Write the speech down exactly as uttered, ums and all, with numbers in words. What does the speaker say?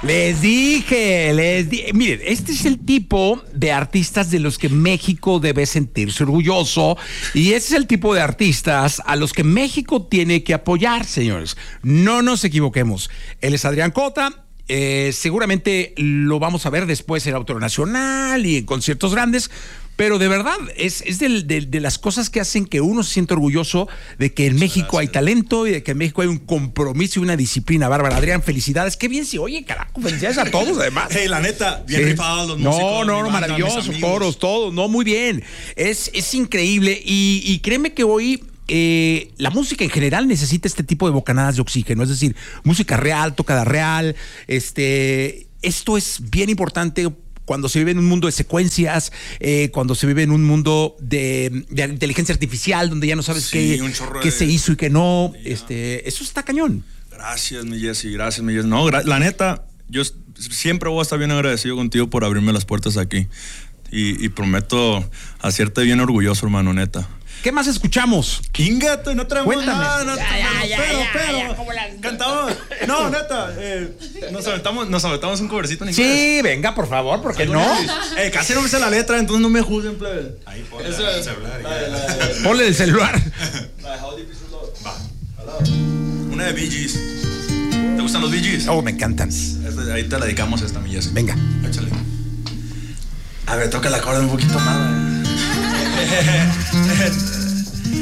Les dije, les dije. Miren, este es el tipo de artistas de los que México debe sentirse orgulloso y ese es el tipo de artistas a los que México tiene que apoyar, señores. No nos equivoquemos. Él es Adrián Cota. Eh, seguramente lo vamos a ver después en el Auditorio Nacional y en conciertos grandes. Pero de verdad, es, es de, de, de las cosas que hacen que uno se sienta orgulloso de que en Muchas México gracias. Hay talento y de que en México hay un compromiso y una disciplina bárbara. Adrián, felicidades. Qué bien se oye, carajo. Felicidades a todos, además. Hey, la neta, bien sí. rifados los no, músicos. No, no, no, maravilloso. Coros, todo. No, muy bien. Es, es increíble. Y, y créeme que hoy... Eh, la música en general necesita este tipo de bocanadas de oxígeno, es decir, música real, tocada real. Este, esto es bien importante cuando se vive en un mundo de secuencias, eh, cuando se vive en un mundo de, de inteligencia artificial, donde ya no sabes sí, qué, qué de... se hizo y qué no. Yeah. Este, eso está cañón. Gracias, mi Jesse, gracias, mi Jesse. No, gra- la neta, yo siempre voy a estar bien agradecido contigo por abrirme las puertas aquí. Y, y prometo hacerte bien orgulloso, hermano, neta. ¿Qué más escuchamos? Kingato, no traemos Cuéntame. nada, no, ya, ya, ya, pero, ya, pero, ya, ¿cómo la... cantamos. No, neta, eh, nos aventamos, nos aventamos un covercito en inglés. Sí, inglés. venga, por favor, ¿por qué no? Eh, casi no me sé la letra, entonces no me juzguen, plebe. Ahí ponle el celular. Ponle el celular. La de How Deep Is Your Love. Va. Una de Bee Gees. ¿Te gustan los Bee Gees? Oh, me encantan. Ahí te la dedicamos a esta, mi Jesse. Venga. Échale. A ver, toca el acorde un poquito más.